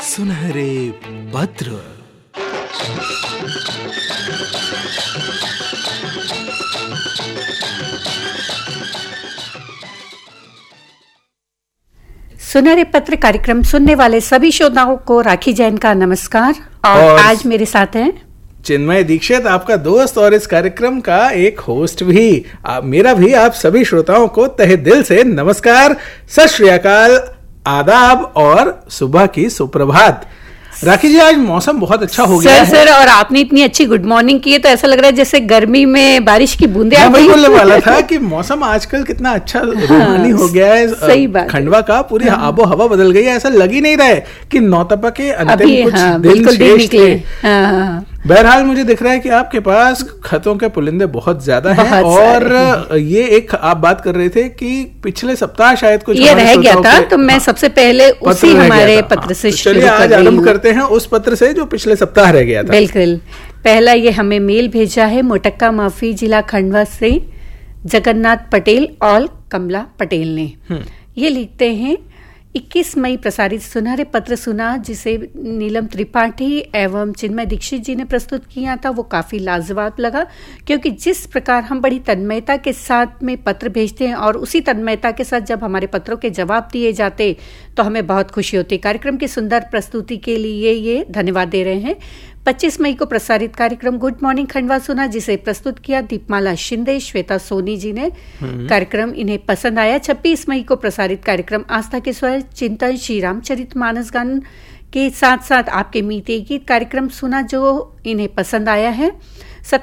सुनहरे पत्र। सुनहरे पत्र कार्यक्रम सुनने वाले सभी श्रोताओं को राखी जैन का नमस्कार। और आज मेरे साथ हैं चिन्मय दीक्षित, आपका दोस्त और इस कार्यक्रम का एक होस्ट भी। मेरा भी आप सभी श्रोताओं को तहे दिल से नमस्कार, सत श्री अकाल, आदाब और सुबह की सुप्रभात। राखी जी, आज मौसम बहुत अच्छा हो गया है सर। और आपने इतनी अच्छी गुड मॉर्निंग की है तो ऐसा लग रहा है जैसे गर्मी में बारिश की बूंदे आ गई। मैं बोलने वाला था कि मौसम आजकल कितना अच्छा रूहानी हो गया है। सही बात। खंडवा का पूरी आबो हवा बदल गई है। ऐसा लग ही नहीं रहा है कि नौतपा के अंतिम कुछ दिन शेष थे। बहरहाल मुझे दिख रहा है कि आपके पास खतों के पुलिंदे बहुत ज्यादा हैं और ये एक आप बात कर रहे थे कि पिछले सप्ताह शायद कुछ ये रह गया था, तो मैं सबसे पहले उसी हमारे पत्र से चलिए आज आरंभ करते हैं उस पत्र से जो पिछले सप्ताह रह गया था। बिल्कुल। पहला ये हमें मेल भेजा है मोटक्का माफी जिला खंडवा से जगन्नाथ पटेल और कमला पटेल ने। ये लिखते हैं 21 मई प्रसारित सुनहरे पत्र सुना जिसे नीलम त्रिपाठी एवं चिन्मय दीक्षित जी ने प्रस्तुत किया था। वो काफ़ी लाजवाब लगा क्योंकि जिस प्रकार हम बड़ी तन्मयता के साथ में पत्र भेजते हैं और उसी तन्मयता के साथ जब हमारे पत्रों के जवाब दिए जाते तो हमें बहुत खुशी होती। कार्यक्रम की सुंदर प्रस्तुति के लिए ये धन्यवाद दे रहे हैं। 25 मई को प्रसारित कार्यक्रम गुड मॉर्निंग खंडवा सुना जिसे प्रस्तुत किया दीपमाला शिंदे, श्वेता सोनी जी ने। कार्यक्रम इन्हें पसंद आया। 26 मई को प्रसारित कार्यक्रम आस्था के स्वर चिंतन श्री रामचरित मानस गान के साथ साथ आपके मीते गीत कार्यक्रम सुना जो इन्हें पसंद आया है।